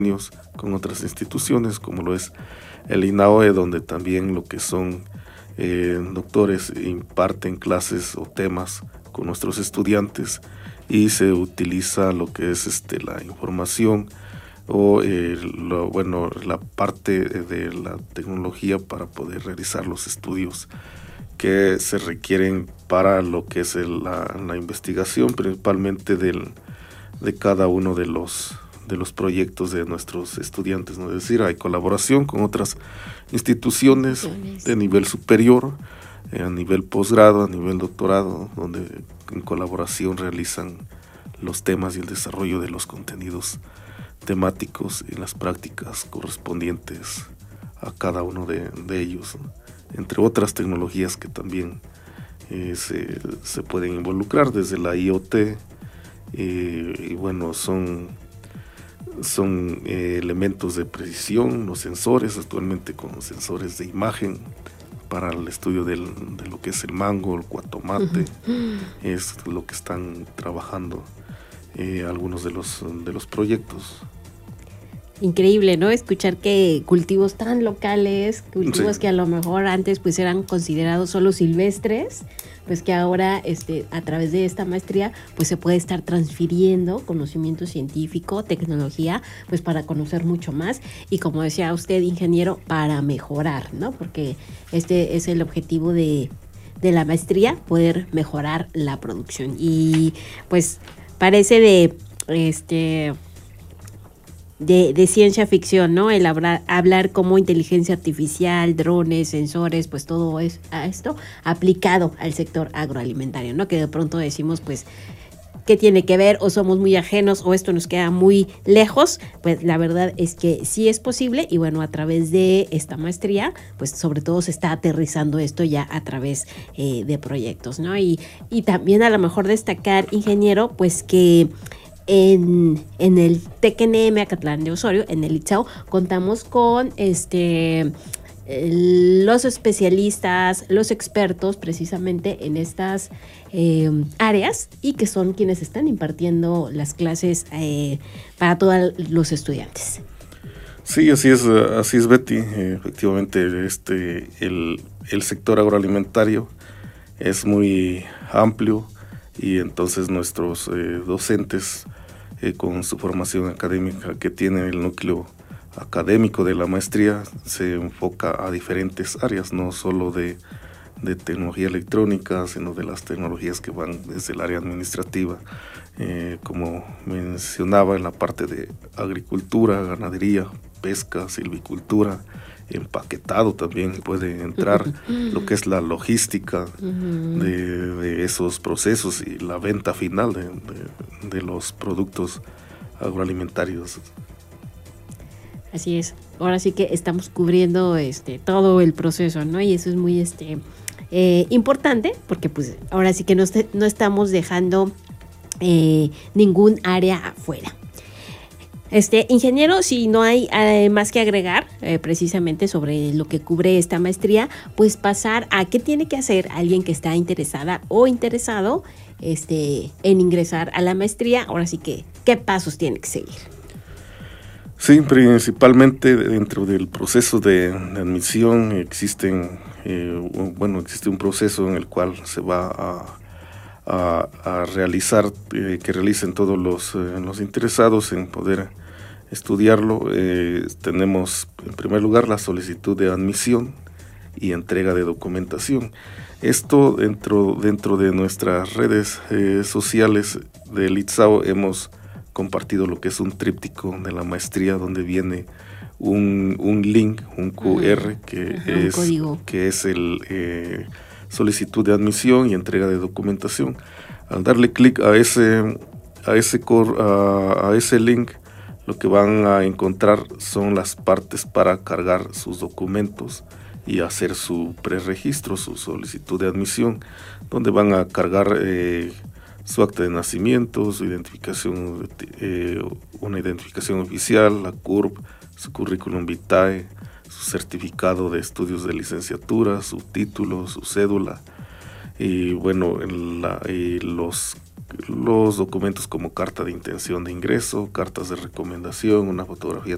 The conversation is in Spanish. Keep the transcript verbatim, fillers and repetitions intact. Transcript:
con otras instituciones, como lo es el INAOE, donde también lo que son eh, doctores imparten clases o temas con nuestros estudiantes y se utiliza lo que es este, la información o eh, lo, bueno, la parte de la tecnología para poder realizar los estudios que se requieren para lo que es el, la, la investigación, principalmente del, de cada uno de los de los proyectos de nuestros estudiantes, ¿no? Es decir, hay colaboración con otras instituciones de nivel superior, eh, a nivel posgrado, a nivel doctorado, donde en colaboración realizan los temas y el desarrollo de los contenidos temáticos y las prácticas correspondientes a cada uno de, de ellos, ¿no? Entre otras tecnologías que también eh, se, se pueden involucrar desde la I O T, eh, y bueno, son son eh, elementos de precisión, los sensores, actualmente con sensores de imagen para el estudio del, de lo que es el mango, el cuatomate, uh-huh. Es lo que están trabajando eh, algunos de los, de los proyectos. Increíble, ¿no? Escuchar que cultivos tan locales, cultivos sí. que a lo mejor antes pues eran considerados solo silvestres, pues que ahora este, a través de esta maestría pues se puede estar transfiriendo conocimiento científico, tecnología, pues para conocer mucho más y como decía usted, ingeniero, para mejorar, ¿no? Porque este es el objetivo de, de la maestría, poder mejorar la producción. Y pues parece de este... De, de ciencia ficción, ¿no? El hablar, hablar como inteligencia artificial, drones, sensores, pues todo es a esto aplicado al sector agroalimentario, ¿no? Que de pronto decimos, pues, ¿qué tiene que ver? O somos muy ajenos o esto nos queda muy lejos. Pues la verdad es que sí es posible y bueno, a través de esta maestría, pues sobre todo se está aterrizando esto ya a través eh, de proyectos, ¿no? Y, y también a lo mejor destacar, ingeniero, pues que En, en el T C N M Acatlán de Osorio, en el ITSAO, contamos con este los especialistas, los expertos precisamente en estas eh, áreas y que son quienes están impartiendo las clases eh, para todos los estudiantes. Sí, así es, así es Betty. Efectivamente, este el, el sector agroalimentario es muy amplio y entonces nuestros eh, docentes eh, con su formación académica que tiene el núcleo académico de la maestría se enfoca a diferentes áreas, no solo de, de tecnología electrónica, sino de las tecnologías que van desde el área administrativa, eh, como mencionaba en la parte de agricultura, ganadería, pesca, silvicultura, empaquetado también puede entrar lo que es la logística uh-huh. de, de esos procesos y la venta final de, de, de los productos agroalimentarios. Así es, ahora sí que estamos cubriendo este todo el proceso, ¿no? Y eso es muy este eh, importante porque pues ahora sí que no, est- no estamos dejando eh, ningún área afuera. Este, ingeniero, si no hay eh, más que agregar eh, precisamente sobre lo que cubre esta maestría, pues pasar a qué tiene que hacer alguien que está interesada o interesado este, en ingresar a la maestría. Ahora sí que, ¿qué pasos tiene que seguir? Sí, principalmente dentro del proceso de, de admisión existen, eh, bueno, existe un proceso en el cual se va a, a, a realizar, eh, que realicen todos los, eh, los interesados en poder estudiarlo. Eh, tenemos en primer lugar la solicitud de admisión y entrega de documentación. Esto dentro, dentro de nuestras redes eh, sociales del ITSAO hemos compartido lo que es un tríptico de la maestría donde viene un, un link, un Q R que, Ajá, es, un código. que es el eh, solicitud de admisión y entrega de documentación. Al darle clic a ese, a, ese cor, a, a ese link, lo que van a encontrar son las partes para cargar sus documentos y hacer su preregistro, su solicitud de admisión, donde van a cargar eh, su acta de nacimiento, su identificación, eh, una identificación oficial, la C U R P, su currículum vitae, su certificado de estudios de licenciatura, su título, su cédula y bueno, la, y los los documentos como carta de intención de ingreso, cartas de recomendación, una fotografía